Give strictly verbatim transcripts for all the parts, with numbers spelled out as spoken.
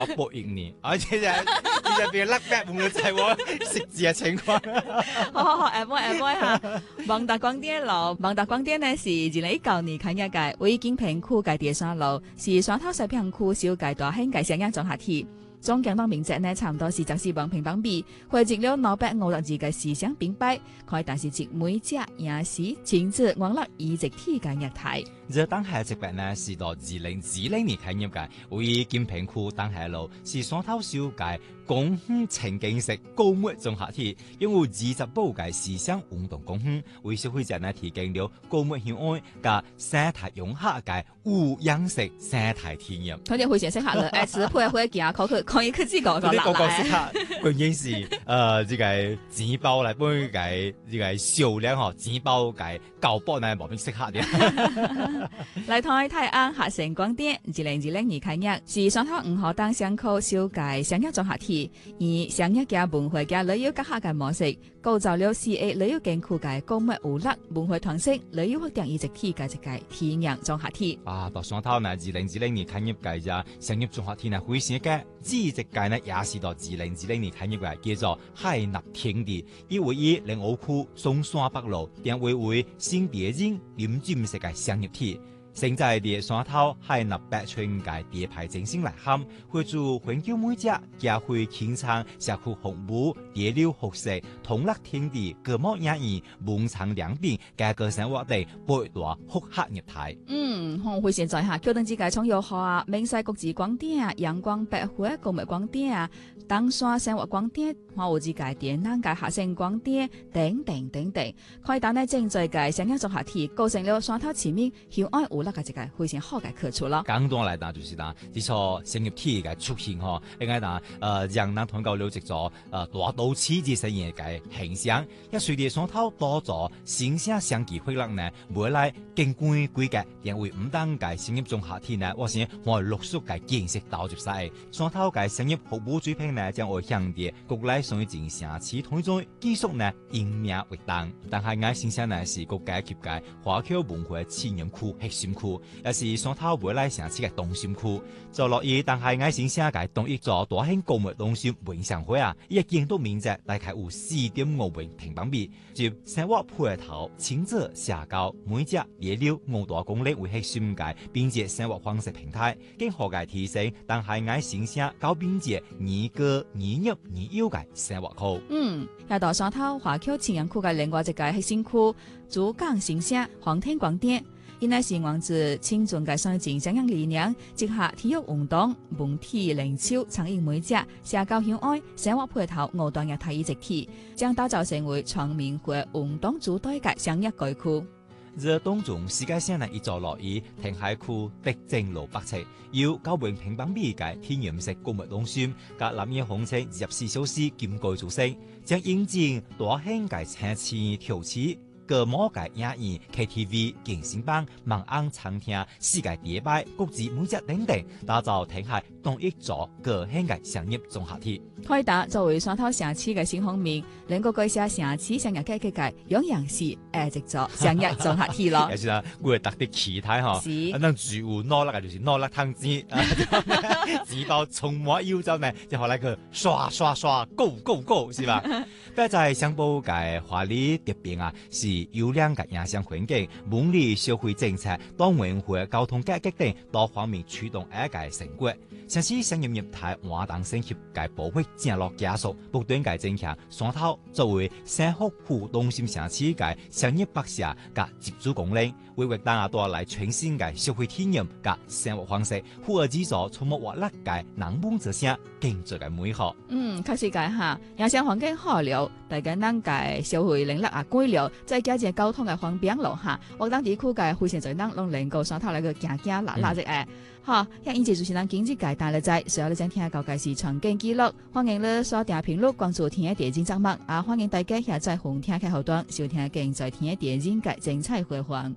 博一年，而且就而且別甩白唔會就係我食字嘅情況。 好好好，下晡下晡哈，望達廣電路，望達廣電呢是二零一九年開業嘅，位於金平區嘅第三路，是雙頭西平區小街大興嘅商業綜合體。總共當面積呢差唔多是十四萬平方米，匯集了兩百五十二個思想品牌，可以但是集每隻也是親子網絡移植體嘅業態。 這當下這邊呢是到二零二零年開業嘅，位於金平區當下路，是雙頭小街公園情景式購物綜合體，因為二十八個思想運動公園，為消費者呢提供了購物喜愛加生態融合嘅無樣式生態體驗。 佢哋會先識下啦，誒，是配配件可可可以去自個個啦。 個個識下，關鍵是誒，呢個錢包嚟幫佢呢個銷量嗬，錢包嘅舊包呢冇咩識下嘅。 嚟台泰安客城廣電二零二零年開業，是雙頭五號檔商區小街商業綜合體，以商業加文化加旅遊結合嘅模式，構造了四 A 旅遊景區嘅購物娛樂文化特色旅遊發展移植體嘅一個體驗綜合體。 啊，到雙頭呢，二零二零年開業嘅咋商業綜合體呢，會先嘅，呢隻界呢也是到二零二零年開業嘅，叫做海納天地，以位於靈澳區松山北路，定位為新別人飲進式嘅商業體。現在的雙頭海納百川嘅地牌精神來喊，會做環球每隻也會傾撐社區服務、地流學習、同樂天地、各幕演藝、文창兩邊嘅個生活地八大複合業態。 嗯，我會現在下橋墩之界創藥學啊、明西國際廣電啊、陽光百貨購物廣電啊、東山生活廣電、華湖之界電南界客城廣電等等等等，開單呢正在嘅商業綜合體構成了雙頭前面曉愛無那個一個非常好嘅去處咯。 簡單來講就是啦，呢個商業體嘅出現嗬，應該講誒讓人通過了解咗誒大都市之生意嘅形象，一隨住雙頭多咗線下商機會讓呢未來更關貴嘅，因為唔單嘅商業綜合體呢，我先我陸續嘅建設到接晒雙頭嘅商業服務水平呢，將會向啲國內商業進城市推進技術呢應命為當，但係我先生呢是國家級嘅華僑文化資源區核心區。也是雙頭未來城市嘅中心區，就落於但係愛先生嘅東一座大興購物中心文商會啊，一建築面積大概有四點五萬平方米，就生活配套、親子社交、每隻野鳥五大公里為核心嘅便捷生活方式平台，經何解提升，但係愛先生高便捷、宜個宜入宜優嘅生活區。 嗯，又到雙頭華僑青年區嘅另外一個核心區，主港先生黃天廣電。因乃是王子青春嘅上進商業理念，結合體育運動、文體靈巧、創意媒介、社交友愛、生活配套五大業態移植體，將打造成為全面化運動主體嘅商業街區。 這當中世界上呢一座落於填海區德政路北側，有九萬平方米嘅天然式購物中心，加南野紅車二十四小時兼顧組成，將引進大興嘅城市調市。各幕嘅演藝 K T V、健身房、晚安餐廳、世界第一擺、國際每隻等等，打造天下同一座個興嘅商業綜合體。 開打作為雙頭城市嘅新方面，能夠改寫城市商業階級嘅樣樣是誒，直做商業綜合體咯。 也是啦，我哋特啲期待嗬， 是， 等住戶攞啦，就是攞啦湯汁，紙包充滿優質呢，就後來佢刷刷刷 ，go go go，是吧？不過在上報嘅華麗特別啊，是優良嘅營商環境、文理社會政策、多元化交通改革等多方面驅動一個成果。城市商業業態活動升級嘅步伐正落加速，不斷嘅增強。雙頭作為生活區中心城市嘅商業北社嘅接觸功能，為為大家帶來全新嘅消費體驗嘅生活方式，呼而之所觸摸活力嘅南門之聲，更加嘅美好。 嗯，確實嘅嚇，營商環境好了，大家能嘅社會能力啊改了，再加上交通嘅方便咯嚇，我當地區嘅會現在能攏能夠雙頭嚟個行行啦啦隻誒，嚇，一因此就是咱經濟界帶嚟在，所有你想聽嘅嘅是場景記錄，歡迎你鎖定頻率關注聽嘅電影節目，啊，歡迎大家下載紅聽嘅後端收聽更在聽嘅電影嘅精彩回放。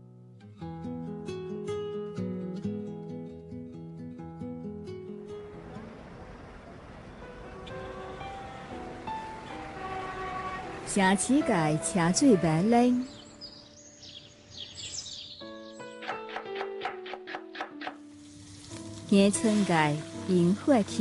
城市界車水馬龍，野村界因火氣。